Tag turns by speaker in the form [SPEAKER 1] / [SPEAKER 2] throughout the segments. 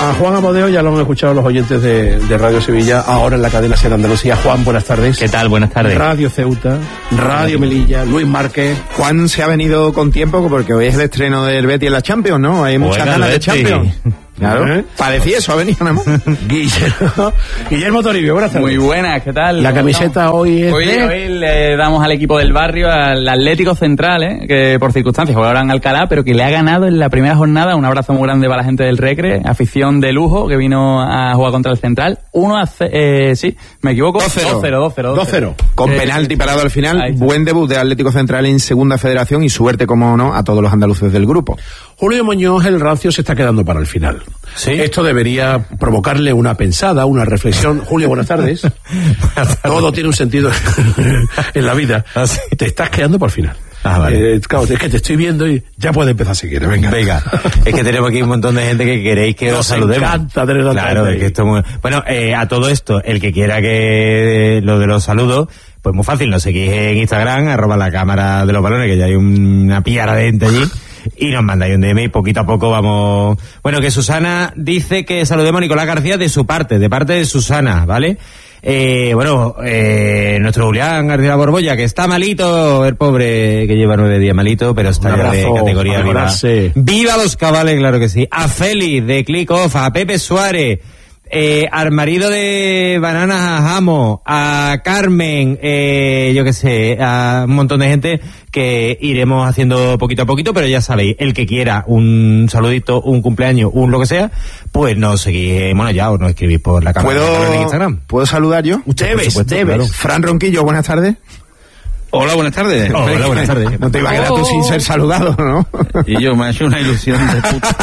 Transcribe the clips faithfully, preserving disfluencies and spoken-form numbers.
[SPEAKER 1] A Juan Amodeo ya lo han escuchado los oyentes de, de Radio Sevilla, ahora en la cadena SER Andalucía. Juan, buenas tardes.
[SPEAKER 2] ¿Qué tal? Buenas tardes.
[SPEAKER 1] Radio Ceuta, Radio Melilla, Luis Márquez.
[SPEAKER 3] Juan se ha venido con tiempo porque hoy es el estreno del Betis en la Champions, ¿no? Hay muchas ganas de Champions. Claro, ¿eh? Parecía eso, ha venido nada más.
[SPEAKER 1] Guillermo, Guillermo Toribio, buenas tardes.
[SPEAKER 2] Muy buenas, ¿qué tal?
[SPEAKER 1] La camiseta no? hoy es
[SPEAKER 2] hoy,
[SPEAKER 1] de...
[SPEAKER 2] hoy le damos al equipo del barrio, al Atlético Central, ¿eh? Que por circunstancias juega ahora en Alcalá, pero que le ha ganado en la primera jornada. Un abrazo muy grande para la gente del Recre, afición de lujo que vino a jugar contra el Central. uno a cero, eh, sí, me equivoco.
[SPEAKER 3] dos cero.
[SPEAKER 2] dos cero.
[SPEAKER 3] dos cero. Con eh, penalti parado al final, buen debut de Atlético Central en Segunda Federación y suerte, como no, a todos los andaluces del grupo.
[SPEAKER 1] Julio Muñoz, el rancio se está quedando para el final.
[SPEAKER 3] ¿Sí?
[SPEAKER 1] Esto debería provocarle una pensada, una reflexión. Julio, buenas tardes. Buenas tardes. Todo tiene un sentido en la vida. ¿Ah, sí? Te estás quedando por el final.
[SPEAKER 3] Ah, vale.
[SPEAKER 1] Eh, claro, es que te estoy viendo y ya puede empezar si quieres. Venga.
[SPEAKER 4] Venga. Es que tenemos aquí un montón de gente que queréis que
[SPEAKER 1] Nos
[SPEAKER 4] os saludemos.
[SPEAKER 1] encanta tener la
[SPEAKER 4] Claro, es que esto muy... Bueno, eh, a todo esto, el que quiera que lo de los saludos, pues muy fácil, nos seguís en Instagram, arroba la cámara de los balones, que ya hay una piara de gente allí. Y nos mandáis un D M y poquito a poco vamos... Bueno, que Susana dice que saludemos a Nicolás García de su parte, de parte de Susana, ¿vale? Eh, bueno, eh, nuestro Julián García Borbolla, que está malito, el pobre, que lleva nueve días malito, pero está ya de categoría viva. ¡Viva los cabales, claro que sí! A Félix, de Click Off, a Pepe Suárez, Eh, al marido de Bananas a Jamo, a Carmen, eh, yo qué sé, a un montón de gente que iremos haciendo poquito a poquito, pero ya sabéis, el que quiera un saludito, un cumpleaños, un lo que sea, pues nos seguís, bueno, ya os nos escribís por la cámara
[SPEAKER 3] ¿Puedo,
[SPEAKER 4] en Instagram.
[SPEAKER 3] ¿Puedo saludar yo?
[SPEAKER 1] Debes, debes.
[SPEAKER 3] Claro. Fran Ronquillo, buenas tardes.
[SPEAKER 5] Hola, buenas tardes.
[SPEAKER 4] Oh, hola, buenas tardes.
[SPEAKER 3] No te iba a quedar tú sin ser saludado, ¿no?
[SPEAKER 5] Y yo me ha hecho una ilusión de puta.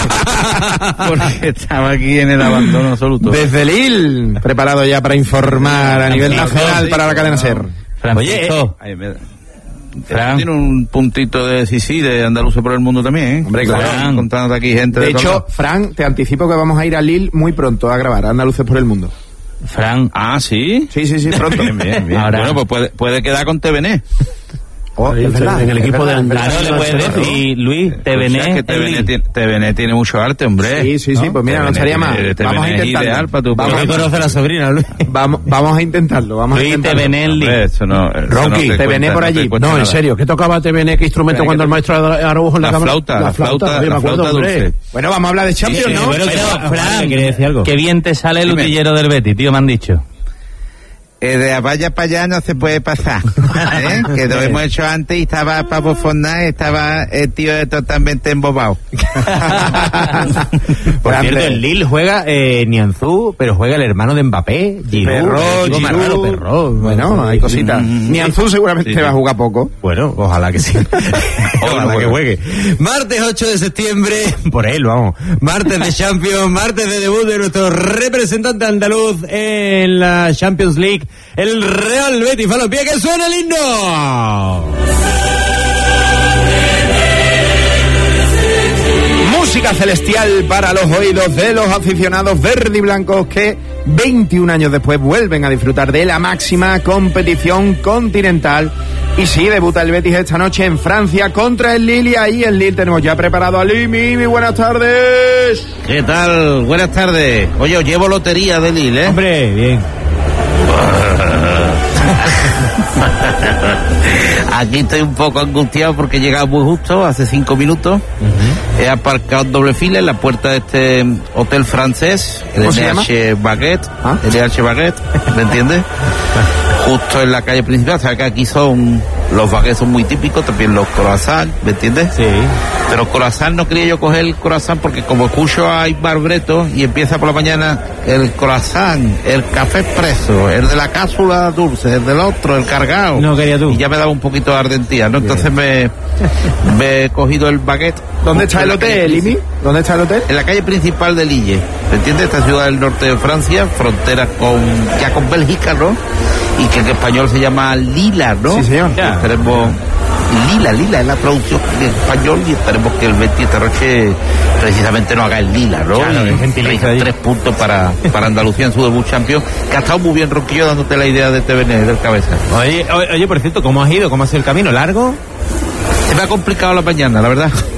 [SPEAKER 5] Porque estaba aquí en el abandono absoluto.
[SPEAKER 3] Desde Lille, preparado ya para informar a nivel nacional para la cadena SER.
[SPEAKER 2] Oye, eh,
[SPEAKER 5] Ay, me... Fran tiene un puntito de sí, sí, de andaluces por el mundo también, ¿eh?
[SPEAKER 3] Hombre, claro.
[SPEAKER 5] Contándote aquí gente
[SPEAKER 3] de
[SPEAKER 5] de
[SPEAKER 3] hecho, Fran, te anticipo que vamos a ir a Lille muy pronto a grabar Andaluces por el mundo.
[SPEAKER 2] Fran.
[SPEAKER 5] Ah, ¿sí?
[SPEAKER 3] Sí, sí, sí, pronto.
[SPEAKER 5] Bien, bien, bien.
[SPEAKER 2] Ahora...
[SPEAKER 5] Bueno, pues puede, puede quedar con T V N.
[SPEAKER 3] Oh, es verdad,
[SPEAKER 1] en el equipo de
[SPEAKER 2] Claro, le puedes decir, Luis, T V N.
[SPEAKER 5] O sea, que T V N, tiene, T V N tiene mucho arte, hombre.
[SPEAKER 3] Sí, sí, sí,
[SPEAKER 5] ¿no?
[SPEAKER 3] pues mira, no estaría mal. Vamos a intentarlo.
[SPEAKER 4] Vamos a conocer a la sobrina, Luis.
[SPEAKER 3] Vamos, vamos a intentarlo, vamos
[SPEAKER 2] Luis,
[SPEAKER 3] a intentarlo.
[SPEAKER 2] T V N,
[SPEAKER 5] Hombre, eso no, eso
[SPEAKER 3] Ronqui,
[SPEAKER 5] no
[SPEAKER 3] T V N
[SPEAKER 5] cuenta,
[SPEAKER 3] por allí.
[SPEAKER 5] No,
[SPEAKER 1] No, en serio, ¿qué tocaba T V N? ¿Qué instrumento cuando el maestro Araujo en la,
[SPEAKER 5] la
[SPEAKER 1] cámara?
[SPEAKER 5] flauta, la flauta,
[SPEAKER 1] Oye, me
[SPEAKER 5] la
[SPEAKER 1] acuerdo,
[SPEAKER 5] flauta
[SPEAKER 1] hombre.
[SPEAKER 5] dulce.
[SPEAKER 3] Bueno, vamos a hablar de Champions,
[SPEAKER 4] Sí, sí,
[SPEAKER 3] ¿no?
[SPEAKER 4] bueno,
[SPEAKER 2] Pero, Fran,
[SPEAKER 4] ¿quiere decir algo?
[SPEAKER 2] qué bien te sale el
[SPEAKER 5] Dime.
[SPEAKER 2] utillero del Betis, tío, me han dicho.
[SPEAKER 5] Eh, de vaya para allá no se puede pasar, ¿eh? Que lo hemos hecho antes y estaba para bofonar, estaba el tío totalmente embobado.
[SPEAKER 4] Por cierto, el Lille juega eh, Nianzú, pero juega el hermano de Mbappé, Giroud.
[SPEAKER 3] Perro,
[SPEAKER 4] el chico más
[SPEAKER 3] Giroud.
[SPEAKER 4] raro, Perro.
[SPEAKER 3] Bueno, hay cositas.
[SPEAKER 5] Mm,
[SPEAKER 3] Nianzú seguramente
[SPEAKER 5] sí, sí.
[SPEAKER 3] va a jugar poco.
[SPEAKER 4] Bueno, ojalá que sí. Ojalá que juegue. Martes ocho de septiembre, por él, vamos. Martes de Champions, martes de debut de nuestro representante andaluz en la Champions League, el Real Betis Balompié. ¡Que suena el himno!
[SPEAKER 3] Música celestial para los oídos de los aficionados verde y blancos que veintiún años después vuelven a disfrutar de la máxima competición continental. Y sí, debuta el Betis esta noche en Francia contra el Lille, y ahí en Lille tenemos ya preparado a Limi. Muy buenas tardes.
[SPEAKER 5] ¿Qué tal? Buenas tardes. Oye, os llevo lotería de Lille, ¿eh?
[SPEAKER 4] Hombre, bien.
[SPEAKER 5] Aquí estoy un poco angustiado porque he llegado muy justo, hace cinco minutos. Uh-huh. He aparcado doble fila en la puerta de este hotel francés, el
[SPEAKER 3] ¿Cómo se
[SPEAKER 5] N H
[SPEAKER 3] llama?
[SPEAKER 5] Baguette,
[SPEAKER 3] ¿Ah?
[SPEAKER 5] el N H Baguette, ¿me entiendes? Justo en la calle principal, sabes que aquí son, los baguettes son muy típicos, también los croissants, ¿me entiendes?
[SPEAKER 4] Sí.
[SPEAKER 5] Pero croissant no quería yo coger el croissant porque como escucho a Ibar Breto y empieza por la mañana el croissant, el café expreso, el de la cápsula dulce, el del otro, el cargado.
[SPEAKER 4] No quería tú.
[SPEAKER 5] Y ya me daba un poquito de ardentía, ¿no? Entonces me, me he cogido el baguette.
[SPEAKER 3] ¿Dónde está el hotel, Limi? ¿Dónde está el hotel?
[SPEAKER 5] En la calle principal de Lille, ¿me entiendes? Esta ciudad del norte de Francia, frontera con, ya con Bélgica, ¿no? Y que en español se llama Lila, ¿no?
[SPEAKER 3] Sí, señor.
[SPEAKER 5] Ya. Esperemos, Lila, Lila es la traducción en español y esperemos que el Betis esta noche precisamente no haga el Lila, ¿no?
[SPEAKER 4] Claro,
[SPEAKER 5] y
[SPEAKER 4] es gentilicio
[SPEAKER 5] tres,
[SPEAKER 4] ahí.
[SPEAKER 5] tres puntos para, para Andalucía en su debut champion, que ha estado muy bien Ronquillo dándote la idea de T V N, del cabeza.
[SPEAKER 4] Oye, oye, oye, por cierto, ¿cómo has ido? ¿Cómo ha sido el camino? ¿Largo?
[SPEAKER 5] Se me ha complicado la mañana, la verdad.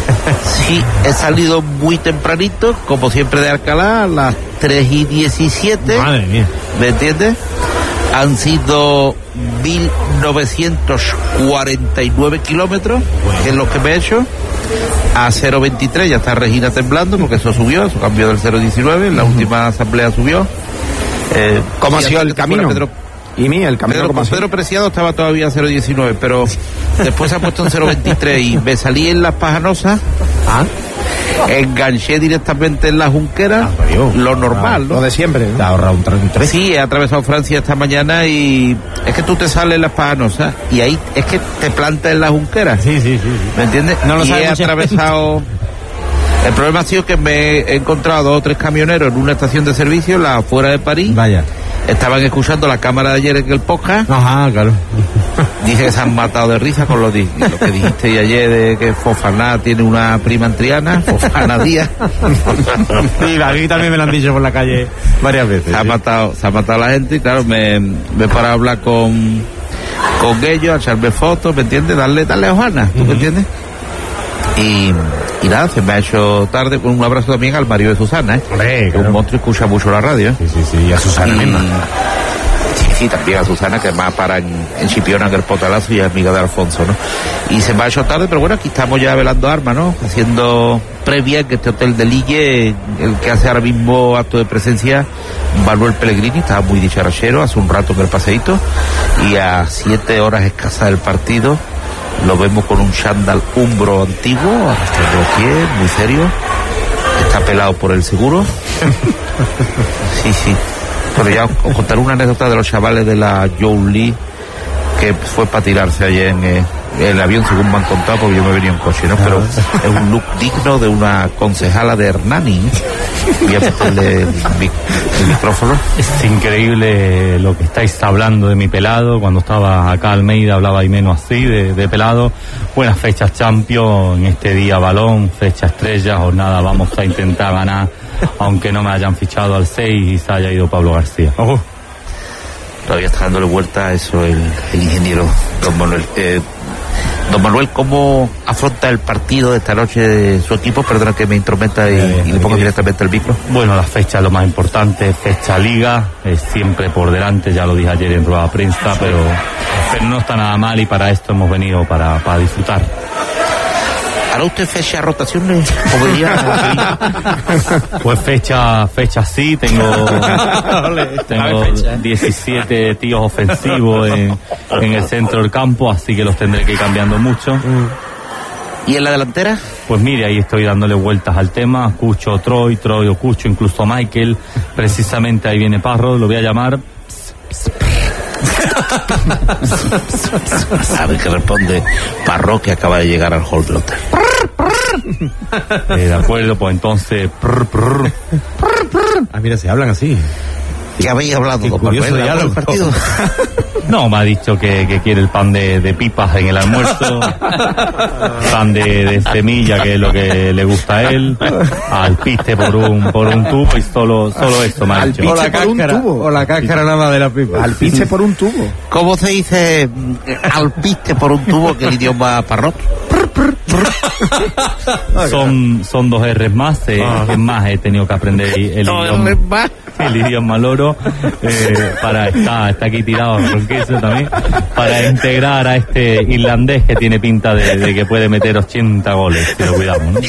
[SPEAKER 5] Sí, he salido muy tempranito, como siempre de Alcalá, a las tres y diecisiete.
[SPEAKER 4] Madre mía.
[SPEAKER 5] ¿Me entiendes? Han sido mil novecientos cuarenta y nueve kilómetros, que es lo que me he hecho. A cero veintitrés ya está Regina temblando, porque eso subió, eso cambió del cero diecinueve, en la última asamblea subió. Eh,
[SPEAKER 3] ¿Cómo ha sido el camino?
[SPEAKER 5] Pedro,
[SPEAKER 3] y mí, el camino
[SPEAKER 5] Pedro,
[SPEAKER 3] ¿cómo ha sido?
[SPEAKER 5] Pedro Preciado estaba todavía a cero diecinueve, pero después se ha puesto en cero veintitrés y me salí en Las Pajanosas.
[SPEAKER 3] Ah.
[SPEAKER 5] Enganché directamente en la Junquera,
[SPEAKER 4] Ah,
[SPEAKER 5] lo normal, ¿no?
[SPEAKER 3] Lo de siempre, ¿no?
[SPEAKER 4] Te ha ahorrado un tres.
[SPEAKER 5] Sí, he atravesado Francia esta mañana y es que tú te sales en Las Pajanosas y ahí es que te plantas en la Junquera.
[SPEAKER 4] Sí, sí, sí, sí.
[SPEAKER 5] ¿Me entiendes?
[SPEAKER 4] No lo
[SPEAKER 5] y
[SPEAKER 4] sabe
[SPEAKER 5] he
[SPEAKER 4] mucha
[SPEAKER 5] atravesado... El problema ha sido que me he encontrado dos o tres camioneros en una estación de servicio, la afuera de París.
[SPEAKER 4] Vaya.
[SPEAKER 5] Estaban escuchando la cámara de ayer en el podcast.
[SPEAKER 4] Ajá, claro.
[SPEAKER 5] Dije que se han matado de risa con lo, di- lo que dijiste ayer de que Fofana tiene una prima en Triana, Fofana Díaz.
[SPEAKER 4] Sí, a mí también me lo han dicho por la calle varias veces.
[SPEAKER 5] Se ha
[SPEAKER 4] sí.
[SPEAKER 5] matado, se ha matado la gente y claro, me, me he parado a hablar con, con ellos, a echarme fotos, ¿me entiendes? Darle, darle hojana, ¿tú me entiendes? Y, y nada, se me ha hecho tarde, con un abrazo también al marido de Susana, ¿eh?
[SPEAKER 4] Hombre,
[SPEAKER 5] Que
[SPEAKER 4] claro.
[SPEAKER 5] un monstruo, escucha mucho la radio, ¿eh?
[SPEAKER 4] Sí, sí, sí, y a Susana
[SPEAKER 5] Y-
[SPEAKER 4] misma.
[SPEAKER 5] Sí, sí, también a Susana, que más para en, en Chipiona, en el Potalazo, y es amiga de Alfonso, ¿no? Y se me ha hecho tarde, pero bueno, aquí estamos ya velando armas, ¿no? Haciendo previa en que este hotel de Lille, el que hace ahora mismo acto de presencia, Manuel Pellegrini, estaba muy dicharachero, hace un rato en el paseíto, y a siete horas escasas del partido, lo vemos con un chándal umbro antiguo, arrastrando los pies, muy serio, está pelado por el seguro. Sí, sí. Pero ya os, os contaré una anécdota de los chavales de la Joe Lee, que fue para tirarse ayer en eh, el avión, según me han contado, porque yo me venía en coche, ¿no? Pero es un look digno de una concejala de Hernani. Voy a meterle el, mic- el micrófono.
[SPEAKER 6] Es increíble lo que estáis hablando de mi pelado. Cuando estaba acá Almeida hablaba y menos así de, de pelado. Buenas fechas Champions, en este día balón, fecha estrella, jornada vamos a intentar ganar, aunque no me hayan fichado al seis y se haya ido Pablo García.
[SPEAKER 5] Ojo. Todavía está dándole vuelta a eso el, el ingeniero don Manuel. Eh, don Manuel, ¿cómo afronta el partido de esta noche de su equipo? Perdona que me intrometa y, y le pongo directamente el micro.
[SPEAKER 6] Bueno, la fecha es lo más importante, fecha liga, es siempre por delante, ya lo dije ayer en rueda de prensa, pero, pero no está nada mal y para esto hemos venido para, para disfrutar.
[SPEAKER 5] ¿Hará usted fecha de rotaciones? ¿O diría?
[SPEAKER 6] Pues fecha, fecha sí, tengo, tengo diecisiete tíos ofensivos en, en el centro del campo, así que los tendré que ir cambiando mucho.
[SPEAKER 5] ¿Y en la delantera?
[SPEAKER 6] Pues mire, ahí estoy dándole vueltas al tema, Cucho, Troy, Troy o Cucho, incluso Michael, precisamente ahí viene Parro, lo voy a llamar.
[SPEAKER 5] A ver qué responde Parro, que acaba de llegar al hall del hotel.
[SPEAKER 6] Eh, de acuerdo, pues entonces... Prr, prr.
[SPEAKER 4] Ah, mira, se hablan así.
[SPEAKER 5] ¿Qué habéis hablado?
[SPEAKER 4] Qué
[SPEAKER 5] don
[SPEAKER 4] curioso
[SPEAKER 5] Manuel,
[SPEAKER 4] diálogo.
[SPEAKER 5] del partido?
[SPEAKER 6] No, me ha dicho que, que quiere el pan de, de pipas en el almuerzo, pan de, de semilla, que es lo que le gusta a él, alpiste por un por un tubo y solo solo eso me ha dicho.
[SPEAKER 3] Alpiste por un tubo.
[SPEAKER 4] O la cáscara nada más de la pipa.
[SPEAKER 3] Alpiste por un tubo.
[SPEAKER 5] ¿Cómo se dice mm, alpiste por un tubo, que el idioma Parro?
[SPEAKER 6] Son son dos R's más, eh, es más, he tenido que aprender el, el
[SPEAKER 5] Dos
[SPEAKER 6] idioma,
[SPEAKER 5] R's más.
[SPEAKER 6] el idioma loro eh, para está, está aquí tirado con queso también, para integrar a este irlandés que tiene pinta de, de que puede meter ochenta goles, si lo cuidamos, ¿no?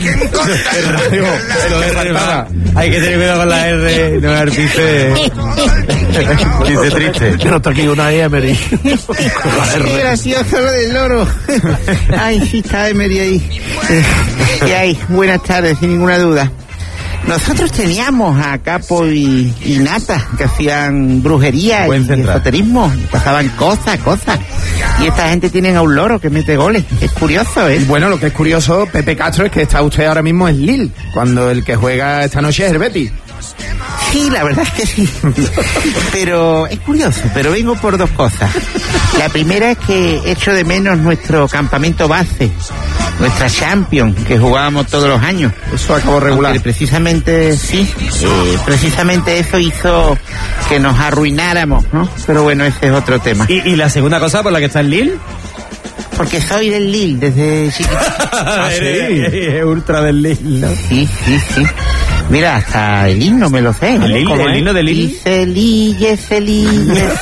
[SPEAKER 4] Hay que tener cuidado con la R, no arpiste. Dice triste.
[SPEAKER 1] Yo no está aquí una Emery.
[SPEAKER 5] Qué gracioso lo del loro. Ay, sí, está Emery ahí. Eh, y ay, buenas tardes, sin ninguna duda. Nosotros teníamos a Capo y, y Nata, que hacían brujería
[SPEAKER 4] Buen
[SPEAKER 5] y
[SPEAKER 4] central.
[SPEAKER 5] esoterismo, pasaban cosas, cosas. Y esta gente tiene a un loro que mete goles. Es curioso, ¿eh?
[SPEAKER 3] Y bueno, lo que es curioso, Pepe Castro, es que está usted ahora mismo en Lille, cuando el que juega esta noche es el Betis.
[SPEAKER 5] Sí, la verdad es que sí. Pero es curioso, pero vengo por dos cosas. La primera es que echo de menos nuestro campamento base, nuestra Champions, que jugábamos todos los años.
[SPEAKER 3] Eso acabó regular.
[SPEAKER 5] Aunque precisamente, sí, eh, precisamente eso hizo que nos arruináramos, ¿no? Pero bueno, ese es otro tema.
[SPEAKER 4] ¿Y, y la segunda cosa por la que está en Lille?
[SPEAKER 5] porque soy del Lille desde chiquito.
[SPEAKER 4] Ah, sí, es ultra del Lille, ¿no?
[SPEAKER 5] Sí, sí, sí. Mira, hasta el himno me lo sé.
[SPEAKER 4] ¿El, himno, ¿El himno del Lille?
[SPEAKER 5] Dice Lille, se Lille,